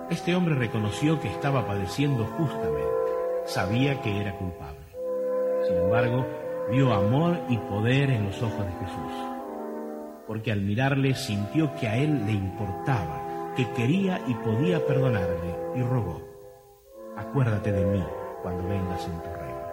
Este hombre reconoció que estaba padeciendo justamente. Sabía que era culpable. Sin embargo, vio amor y poder en los ojos de Jesús, porque al mirarle sintió que a él le importaba, que quería y podía perdonarle, y rogó: acuérdate de mí cuando vengas en tu reino.